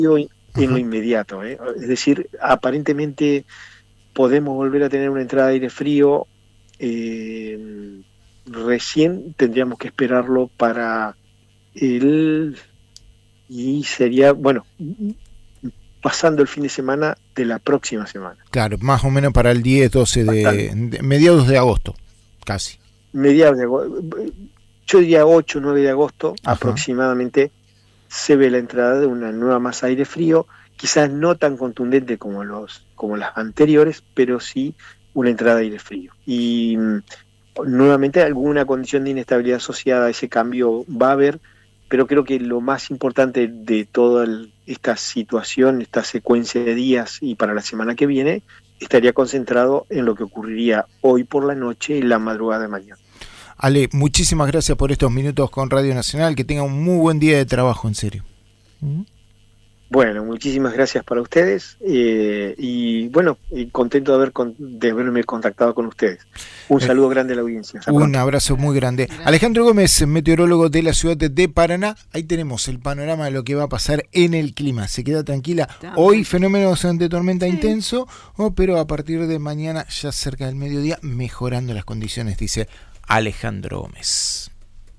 en lo inmediato, ¿eh? Es decir, aparentemente podemos volver a tener una entrada de aire frío. Recién tendríamos que esperarlo para y sería, bueno, pasando el fin de semana de la próxima semana. Claro, más o menos para el 10, 12 de mediados de agosto, casi. Mediados de agosto, yo diría 8, 9 de agosto. Ajá. Aproximadamente se ve la entrada de una nueva masa de aire frío, quizás no tan contundente como las anteriores, pero sí una entrada de aire frío. Y nuevamente alguna condición de inestabilidad asociada a ese cambio va a haber, pero creo que lo más importante de toda esta situación, esta secuencia de días y para la semana que viene, estaría concentrado en lo que ocurriría hoy por la noche y la madrugada de mañana. Ale, muchísimas gracias por estos minutos con Radio Nacional, que tenga un muy buen día de trabajo, en serio. Bueno, muchísimas gracias para ustedes y bueno, contento de haberme contactado con ustedes. Un saludo grande a la audiencia. Un abrazo muy grande. Alejandro Gómez, meteorólogo de la ciudad de Paraná. Ahí tenemos el panorama de lo que va a pasar en el clima. Se queda tranquila. Hoy fenómenos de tormenta intenso, pero a partir de mañana, ya cerca del mediodía, mejorando las condiciones, dice Alejandro Gómez.